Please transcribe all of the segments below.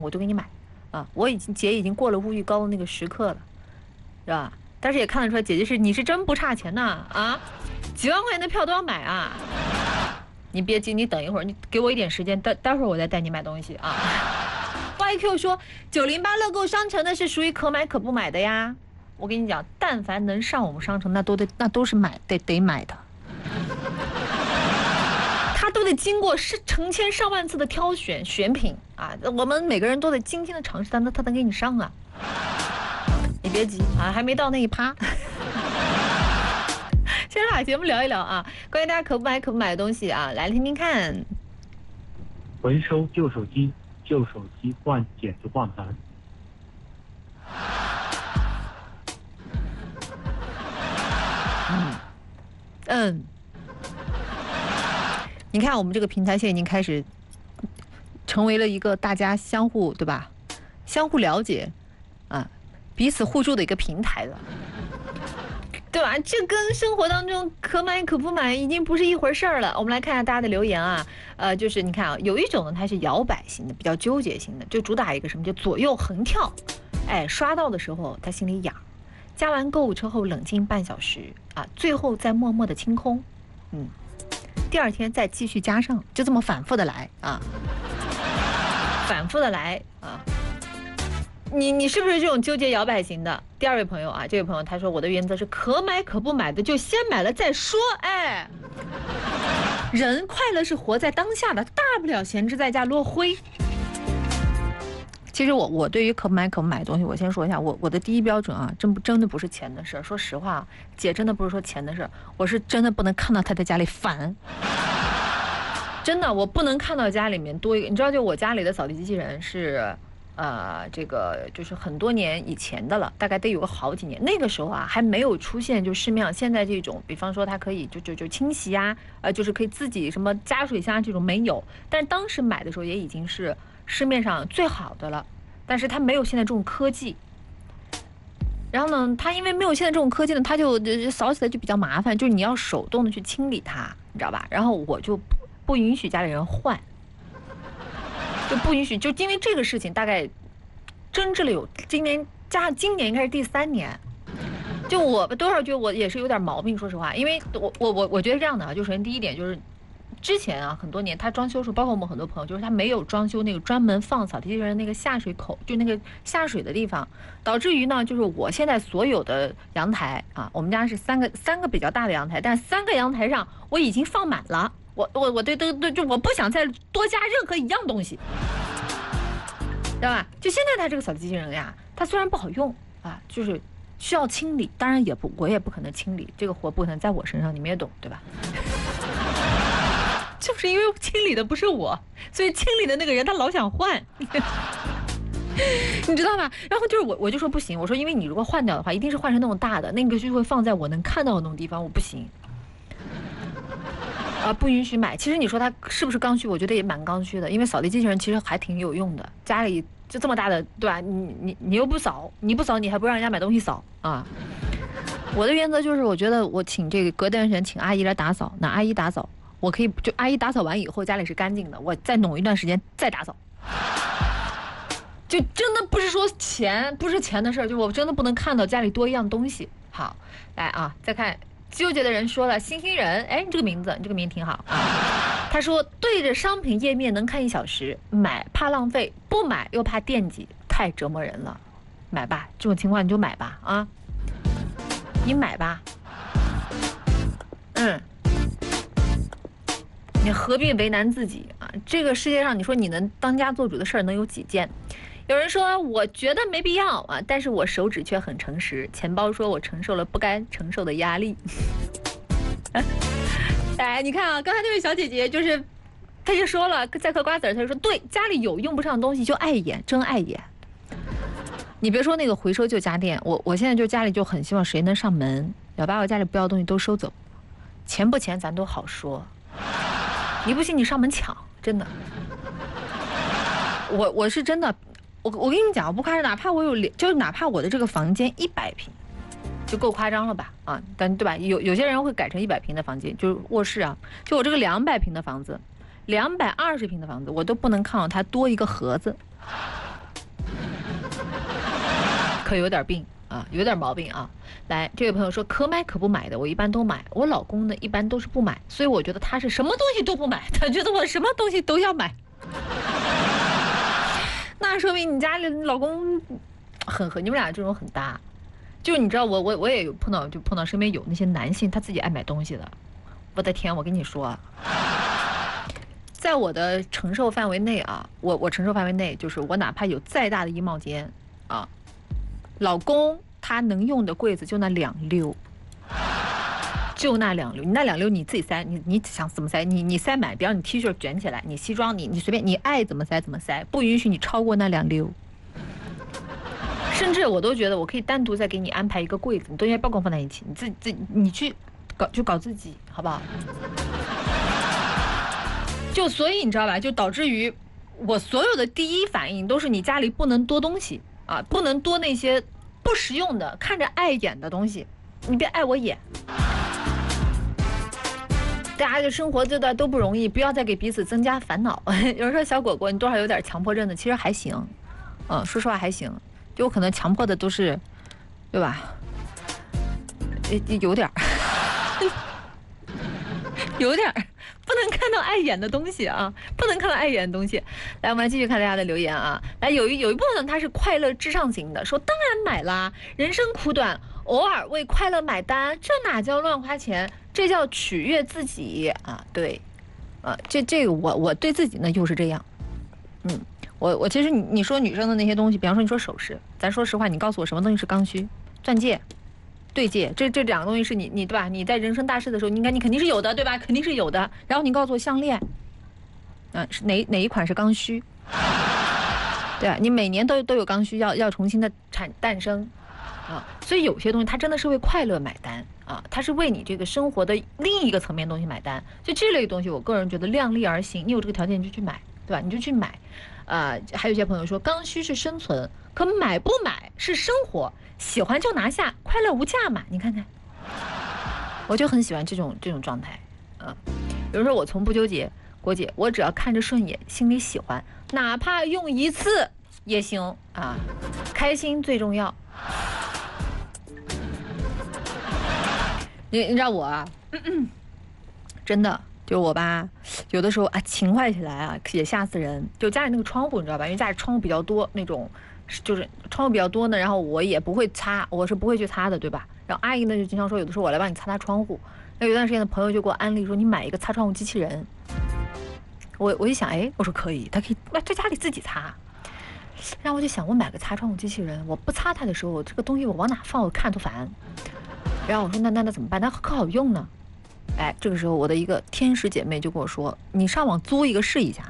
我就给你买，啊，姐已经过了物欲高的那个时刻了，是吧？但是也看得出来，姐姐你是真不差钱呐，啊，几万块钱的票都要买啊！你别急，你等一会儿，你给我一点时间，待会儿我再带你买东西啊。YQ 说908乐购商城的是属于可买可不买的呀。我跟你讲，但凡能上我们商城，那都是得买的。他都得经过成千上万次的挑选品啊，我们每个人都得精心的尝试，他能给你上啊。你别急啊，还没到那一趴。先把节目聊一聊啊，关于大家可不买的东西啊，来听听看。 回收旧手机，旧手机换简直换盘。 你看我们这个平台现在已经开始成为了一个大家相互对吧，相互了解啊，彼此互助的一个平台了，对吧？这跟生活当中可买可不买已经不是一回事儿了。我们来看一下大家的留言啊，就是你看啊，有一种呢它是摇摆型的，比较纠结型的，就主打一个什么，就左右横跳，哎，刷到的时候他心里痒，加完购物车后冷静半小时啊，最后再默默的清空，第二天再继续加上，就这么反复的来啊，反复的来啊。你是不是这种纠结摇摆型的？第二位朋友啊，这位朋友他说我的原则是可买可不买的，就先买了再说。哎，人快乐是活在当下的，大不了闲置在家落灰。其实我对于可买可不买的东西，我先说一下，我的第一标准啊，真的不是钱的事儿。说实话，姐真的不是说钱的事儿，我是真的不能看到她在家里烦。真的，我不能看到家里面多一个。你知道，就我家里的扫地机器人是，这个就是很多年以前的了，大概得有个好几年。那个时候啊，还没有出现就市面上现在这种，比方说它可以就清洗呀，就是可以自己什么加水箱这种没有。但是当时买的时候也已经是市面上最好的了，但是它没有现在这种科技。然后呢，它因为没有现在这种科技呢，它就扫起来就比较麻烦，就是你要手动的去清理它，你知道吧？然后我就不允许家里人换，就不允许，就因为这个事情大概争执了有今年应该是第3年。就我多少觉得我也是有点毛病，说实话，因为我觉得这样的啊，就首先第一点就是。之前啊，很多年他装修的时候，包括我们很多朋友，就是他没有装修那个专门放扫地机器人那个下水口，就那个下水的地方，导致于呢，就是我现在所有的阳台啊，我们家是三个比较大的阳台，但3个阳台上我已经放满了，我对，就我不想再多加任何一样东西，知道吧？就现在它这个扫地机器人呀，它虽然不好用啊，就是需要清理，当然我也不可能清理，这个活不可能在我身上，你们也懂，对吧？就是因为清理的不是我，所以清理的那个人他老想换，你知道吧？然后就是我就说不行，我说因为你如果换掉的话，一定是换成那种大的，那个就会放在我能看到的那种地方，我不行。不允许买。其实你说它是不是刚需？我觉得也蛮刚需的，因为扫地机器人其实还挺有用的。家里就这么大的，对吧？你又不扫，你不扫你还不让人家买东西扫啊？我的原则就是，我觉得我请这个隔段时间请阿姨来打扫，那阿姨打扫。我可以就阿姨打扫完以后家里是干净的，我再弄一段时间再打扫，就真的不是说钱，不是钱的事儿，就我真的不能看到家里多一样东西。好，来啊，再看纠结的人说了，星星人，哎，你这个名字挺好啊。他说对着商品页面能看1小时，买怕浪费，不买又怕惦记，太折磨人了。买吧，这种情况你就买吧啊，你买吧，你何必为难自己啊？这个世界上，你说你能当家做主的事儿能有几件？有人说我觉得没必要啊，但是我手指却很诚实，钱包说我承受了不该承受的压力。哎，你看啊，刚才那位小姐姐就是，她就说了，在嗑瓜子，她就说对，家里有用不上的东西就碍眼，真碍眼。你别说那个回收旧家电，我现在就家里就很希望谁能上门，要把我家里不要的东西都收走，钱不钱咱都好说。你不信你上门抢，真的。我是真的，我跟你讲，我不夸张，哪怕我就是哪怕我的这个房间100平，就够夸张了吧？啊，但对吧？有些人会改成100平的房间，就是卧室啊。就我这个200平的房子，220平的房子，我都不能看到它多一个盒子。 可有点病啊，有点毛病啊。来，这位朋友说可买可不买的，我一般都买。我老公呢，一般都是不买，所以我觉得他是什么东西都不买，他觉得我什么东西都要买。那说明你家里老公你们俩这种很搭。就是你知道我也有碰到身边有那些男性他自己爱买东西的，我的天，我跟你说，在我的承受范围内啊，我承受范围内，就是我哪怕有再大的衣帽间啊，老公他能用的柜子就那2溜，就那2溜，你那2溜你自己塞，你想怎么塞你塞满，比方你 T 恤卷起来，你西装你随便你爱怎么塞怎么塞，不允许你超过那2溜。甚至我都觉得我可以单独再给你安排一个柜子，你东西不要跟我放在一起，你去搞自己，好不好？就所以你知道吧，就导致于我所有的第一反应都是你家里不能多东西啊，不能多那些不实用的、看着碍眼的东西，你别碍我眼。大家的生活这段都不容易，不要再给彼此增加烦恼。有人说小果果你多少有点强迫症的，其实还行，说实话还行。就我可能强迫的都是，对吧？有点儿，有点儿，不能看到碍眼的东西啊，不能看到碍眼的东西。来，我们来继续看大家的留言啊。来，有一部分他是快乐至上型的，说当然买啦，人生苦短，偶尔为快乐买单，这哪叫乱花钱？这叫取悦自己啊！对，这个我对自己呢又是这样，我其实你说女生的那些东西，比方说你说首饰，咱说实话，你告诉我什么东西是刚需？钻戒、对戒，这2个东西是你对吧？你在人生大事的时候，你肯定是有的，对吧？肯定是有的。然后你告诉我项链，是哪一款是刚需？对啊，你每年都有刚需要重新的诞生啊，所以有些东西它真的是为快乐买单啊，它是为你这个生活的另一个层面东西买单。就这类东西，我个人觉得量力而行，你有这个条件你就去买，对吧？你就去买。还有一些朋友说刚需是生存，可买不买是生活，喜欢就拿下，快乐无价嘛。你看看，我就很喜欢这种状态。有人说我从不纠结，郭姐，我只要看着顺眼，心里喜欢，哪怕用1次也行啊，开心最重要。你知道我啊，真的。就我吧，有的时候啊，勤快起来啊，也吓死人。就家里那个窗户，你知道吧？因为家里窗户比较多，那种就是窗户比较多呢，然后我也不会擦，我是不会去擦的，对吧？然后阿姨呢就经常说，有的时候我来帮你擦窗户。那有段时间的朋友就给我安利说，你买一个擦窗户机器人。我一想，我说可以，他可以在家里自己擦。然后我就想，我买个擦窗户机器人，我不擦它的时候，这个东西我往哪放，我看都烦。然后我说那怎么办？那可好用呢？这个时候我的一个天使姐妹就跟我说，你上网租一个试一下，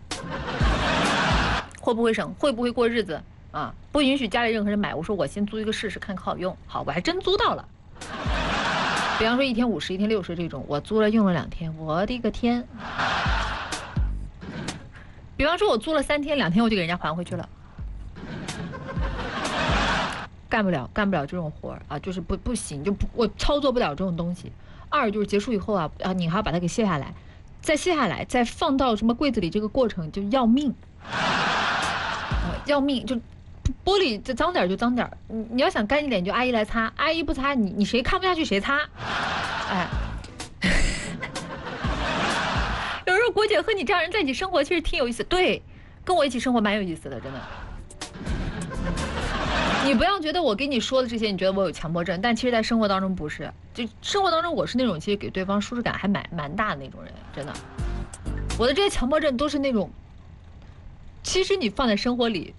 会不会省，会不会过日子啊？不允许家里任何人买。我说我先租一个试试看可好用。好，我还真租到了。比方说1天50，1天60这种，我租了用了2天，我的个天！比方说我租了3天2天，我就给人家还回去了。干不了这种活啊，就是不行，我操作不了这种东西。2就是结束以后啊，你还要把它给卸下来，再卸下来，再放到什么柜子里，这个过程就要命，要命！就玻璃这脏点就脏点，你要想干净点，就阿姨来擦，阿姨不擦，你谁看不下去谁擦，有人说郭姐和你这样人在一起生活其实挺有意思，对，跟我一起生活蛮有意思的，真的。你不要觉得我跟你说的这些，你觉得我有强迫症，但其实在生活当中不是。就生活当中，我是那种其实给对方舒适感还蛮大的那种人，真的。我的这些强迫症都是那种，其实你放在生活里，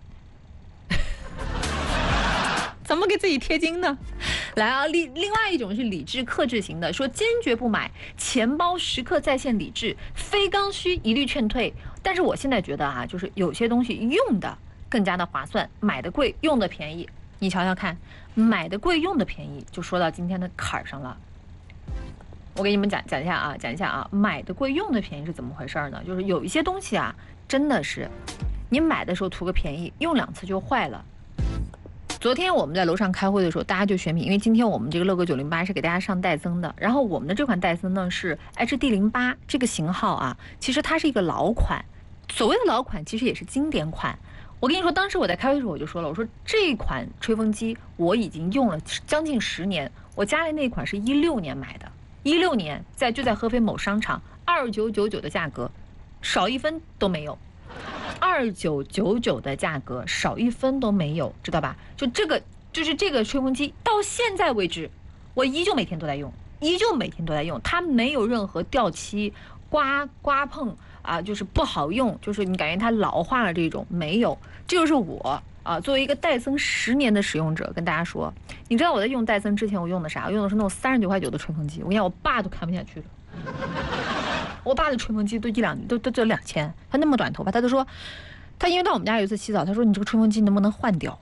怎么给自己贴金呢？来啊，另外一种是理智克制型的，说坚决不买，钱包时刻在线理智，非刚需一律劝退。但是我现在觉得啊，就是有些东西用的更加的划算，买的贵，用的便宜。你瞧瞧看，买的贵，用的便宜，就说到今天的坎儿上了。我给你们讲一下啊，买的贵，用的便宜是怎么回事呢？就是有一些东西啊，真的是你买的时候图个便宜，用2次就坏了。昨天我们在楼上开会的时候，大家就选品，因为今天我们这个乐哥908是给大家上戴森的，然后我们的这款戴森呢是 HD08 这个型号啊，其实它是一个老款，所谓的老款其实也是经典款。 我跟你说，当时我在开会的时候我就说了，我说这款吹风机我已经用了将近10年，我家里那款是16年买的，16年就在合肥某商场2999的价格，少1分都没有，2999的价格少1分都没有，知道吧？就是这个吹风机到现在为止，我依旧每天都在用，它没有任何掉漆、刮碰啊，就是不好用，就是你感觉它老化了这种没有。这就是我啊，作为一个戴森10年的使用者，跟大家说，你知道我在用戴森之前我用的啥？我用的是那种39.9块的吹风机，我跟你讲，我爸都看不下去了。我爸的吹风机都2000，他那么短头发，他都说，他因为到我们家有一次洗澡，他说你这个吹风机能不能换掉？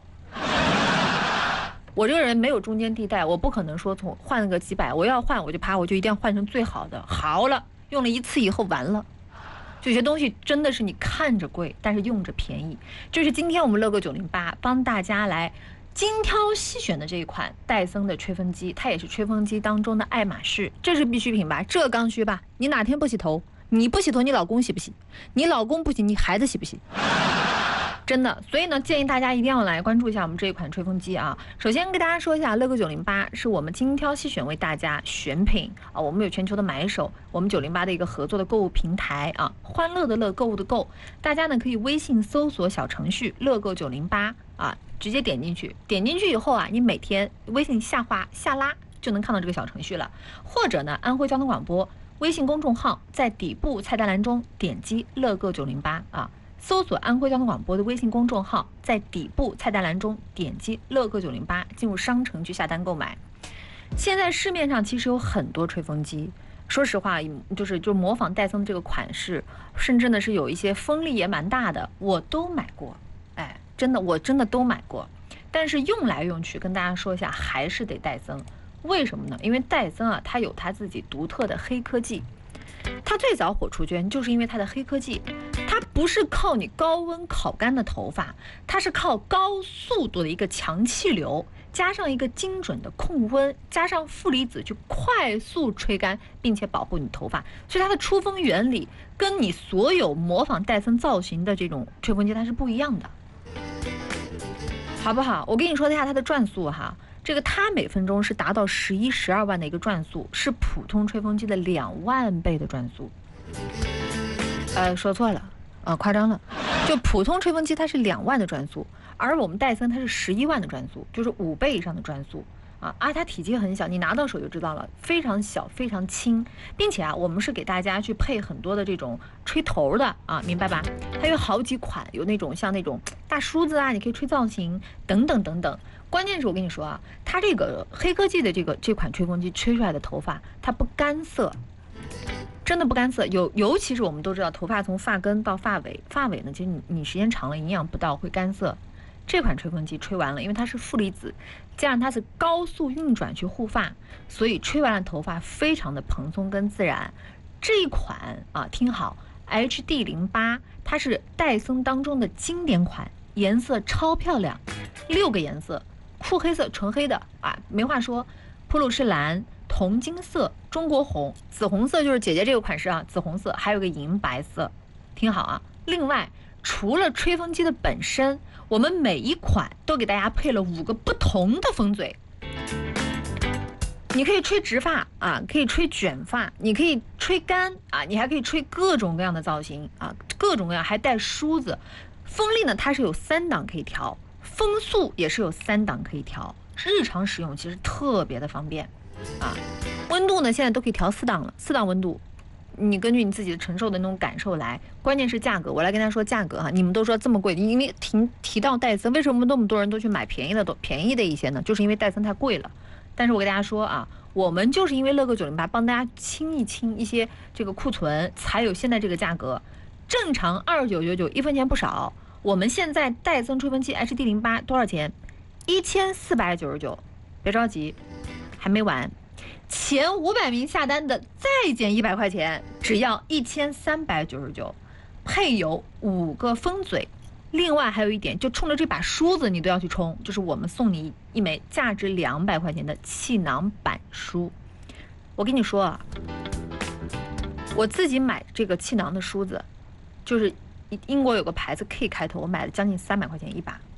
我这个人没有中间地带，我不可能说换个几百，我要换我就一定要换成最好的。好了，用了1次以后完了，有些东西真的是你看着贵，但是用着便宜。就是今天我们乐购908帮大家来精挑细选的这一款戴森的吹风机，它也是吹风机当中的爱马仕，这是必需品吧？这刚需吧？你哪天不洗头？你不洗头，你老公洗不洗？你老公不洗，你孩子洗不洗？真的，所以呢，建议大家一定要来关注一下我们这一款吹风机啊。首先跟大家说一下，乐购908是我们精挑细选为大家选品啊，我们有全球的买手，我们908的一个合作的购物平台啊，欢乐的乐，购物的购，大家呢可以微信搜索小程序乐购908啊，直接点进去以后啊，你每天微信下拉就能看到这个小程序了，或者呢，安徽交通广播微信公众号在底部菜单栏中点击乐购908啊。搜索安徽交通广播的微信公众号，在底部菜单栏中点击乐购908，进入商城去下单购买。现在市面上其实有很多吹风机，说实话，就模仿戴森这个款式，甚至呢是有一些风力也蛮大的，我都买过。哎，我真的都买过。但是用来用去，跟大家说一下，还是得戴森。为什么呢？因为戴森啊，它有它自己独特的黑科技。它最早火出圈，就是因为它的黑科技。它不是靠你高温烤干的头发，它是靠高速度的一个强气流，加上一个精准的控温，加上负离子去快速吹干，并且保护你头发。所以它的出风原理跟你所有模仿戴森造型的这种吹风机它是不一样的，好不好？我跟你说一下它的转速哈，这个它每分钟是达到11、12万的一个转速，是普通吹风机的2万倍的转速。说错了。夸张了，就普通吹风机它是2万的转速，而我们戴森它是11万的转速，就是5倍以上的转速啊！它体积很小，你拿到手就知道了，非常小，非常轻，并且啊，我们是给大家去配很多的这种吹头的啊，明白吧？它有好几款，有那种像那种大梳子啊，你可以吹造型等等等等。关键是我跟你说啊，它这个黑科技的这款吹风机吹出来的头发，它不干涩。真的不干涩，尤其是我们都知道，头发从发根到发尾，发尾呢，其实你时间长了营养不到会干涩。这款吹风机吹完了，因为它是负离子，加上它是高速运转去护发，所以吹完了头发非常的蓬松跟自然。这一款啊，听好 ，HD08，它是戴森当中的经典款，颜色超漂亮，6个颜色，酷黑色、纯黑的啊，没话说，普鲁士蓝。铜金色、中国红、紫红色就是姐姐这个款式啊，紫红色，还有个银白色，听好啊。另外，除了吹风机的本身，我们每一款都给大家配了5个不同的风嘴。你可以吹直发啊，可以吹卷发，你可以吹干啊，你还可以吹各种各样的造型啊，各种各样，还带梳子。风力呢，它是有3档可以调，风速也是有3档可以调，日常使用其实特别的方便。温度呢现在都可以调4档了，4档温度，你根据你自己的承受的那种感受来。关键是价格，我来跟大家说价格哈，你们都说这么贵，因为提到戴森，为什么那么多人都去买便宜的一些呢？就是因为戴森太贵了。但是我给大家说啊，我们就是因为乐购908帮大家清一些这个库存，才有现在这个价格。正常2999，1分钱不少。我们现在戴森吹风机 HD08多少钱？1499，别着急。还没完，前500名下单的再减100块钱，只要1399，配有5个风嘴。另外还有一点，就冲着这把梳子你都要去冲，就是我们送你一枚价值200块钱的气囊板梳。我跟你说啊，我自己买这个气囊的梳子，就是英国有个牌子 K 开头，我买了将近300块钱一把。